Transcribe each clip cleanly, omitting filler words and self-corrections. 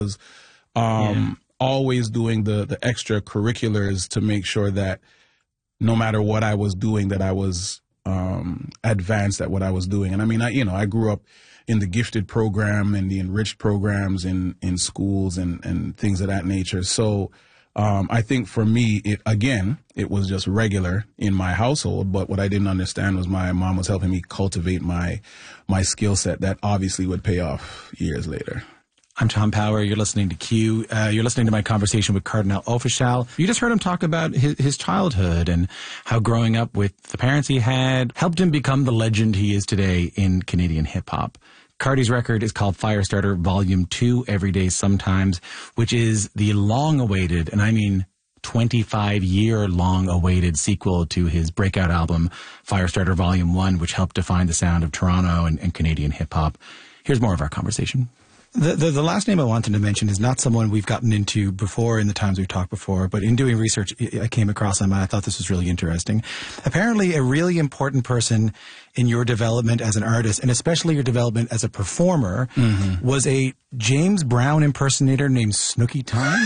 always doing the extracurriculars to make sure that no matter what I was doing, that I was advanced at what I was doing. And I mean, I grew up in the gifted program and the enriched programs in schools and things of that nature. So I think for me, it was just regular in my household. But what I didn't understand was my mom was helping me cultivate my skill set that obviously would pay off years later. I'm Tom Power. You're listening to Q. You're listening to my conversation with Kardinal Offishall. You just heard him talk about his childhood and how growing up with the parents he had helped him become the legend he is today in Canadian hip-hop. Cardi's record is called Firestarter Volume 2, Every Day Sometimes, which is the long-awaited, and I mean 25-year long-awaited sequel to his breakout album, Firestarter Volume 1, which helped define the sound of Toronto and Canadian hip-hop. Here's more of our conversation. The last name I wanted to mention is not someone we've gotten into before in the times we've talked before, but in doing research, I came across him and I thought this was really interesting. Apparently, a really important person in your development as an artist, and especially your development as a performer, was a James Brown impersonator named Snooky Time.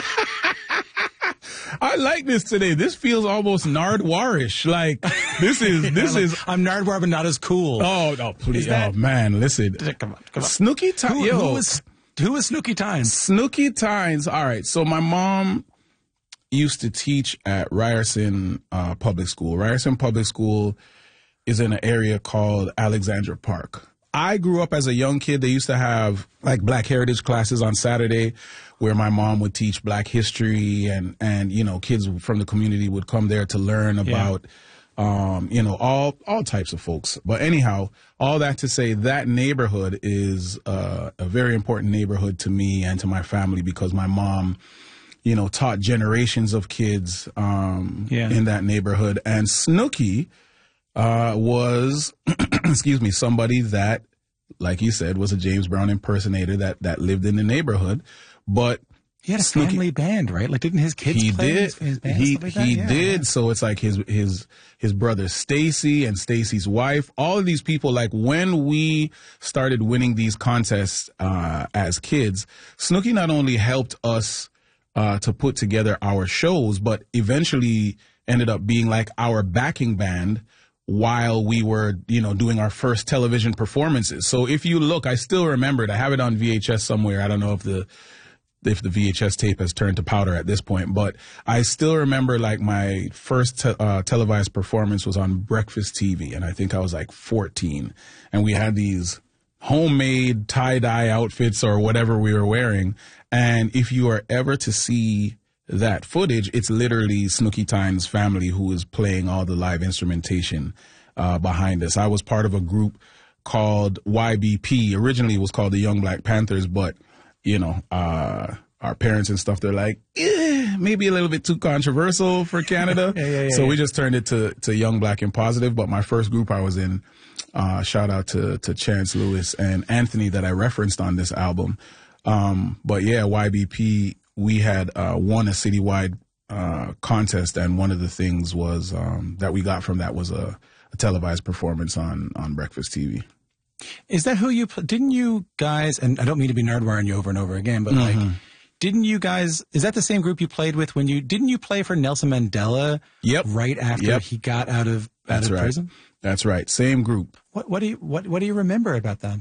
I like this today. This feels almost Nardwarish. Like this is. I'm Nardwar, but not as cool. Oh no, please! Oh man, listen. Come on. Snooky Time. Who was Snooky Tynes? Snooky Tynes. All right. So my mom used to teach at Ryerson Public School. Ryerson Public School is in an area called Alexandra Park. I grew up as a young kid. They used to have like Black Heritage classes on Saturday where my mom would teach Black history and you know, kids from the community would come there to learn about, you know, all types of folks. But anyhow, all that to say that neighborhood is a very important neighborhood to me and to my family because my mom, you know, taught generations of kids in that neighborhood. And Snooky was, excuse me, somebody that, like you said, was a James Brown impersonator that lived in the neighborhood. But he had a family band, right? Like, didn't his kids play his band? He did. So it's like his brother Stacy and Stacy's wife. All of these people, like when we started winning these contests as kids, Snooky not only helped us to put together our shows, but eventually ended up being like our backing band while we were, you know, doing our first television performances. So if you look, I still remember it. I have it on VHS somewhere. I don't know if the VHS tape has turned to powder at this point, but I still remember like my first televised performance was on Breakfast TV, and I think I was like 14, and we had these homemade tie-dye outfits or whatever we were wearing, and if you are ever to see that footage, it's literally Snooky Tynes' family who is playing all the live instrumentation behind us. I was part of a group called YBP. Originally it was called the Young Black Panthers, but you know, our parents and stuff, they're like, maybe a little bit too controversial for Canada. So we just turned it to Young Black and Positive. But my first group I was in, shout out to Chance Lewis and Anthony that I referenced on this album. But yeah, YBP, we had won a citywide contest, and one of the things was that we got from that was a televised performance on Breakfast TV. Is that who you, didn't you guys, and I don't mean to be nerdwiring you over and over again, but like, didn't you guys, is that the same group you played with when didn't you play for Nelson Mandela? Yep. Right after he got out of prison? That's right. Same group. What do you remember about that?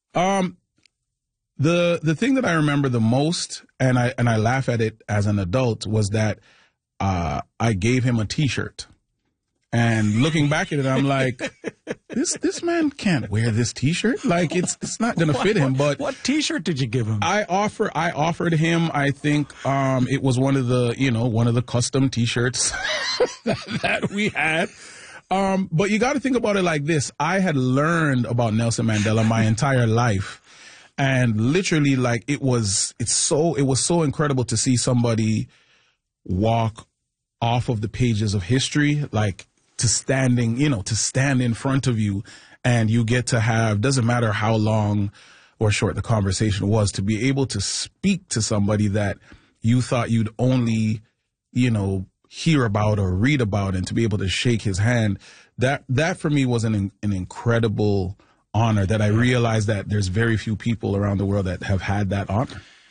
The thing that I remember the most, and I laugh at it as an adult, was that I gave him a T-shirt. And looking back at it, I'm like, this man can't wear this T-shirt. Like it's not gonna fit him. But what T-shirt did you give him? I offered him. I think it was one of the custom T-shirts that we had. But you got to think about it like this: I had learned about Nelson Mandela my entire life, and literally, like it was so incredible to see somebody walk off of the pages of history, like. To stand in front of you, and you get to have, doesn't matter how long or short the conversation was, to be able to speak to somebody that you thought you'd only, hear about or read about, and to be able to shake his hand, that for me was an incredible honor that I realized that there's very few people around the world that have had that honor.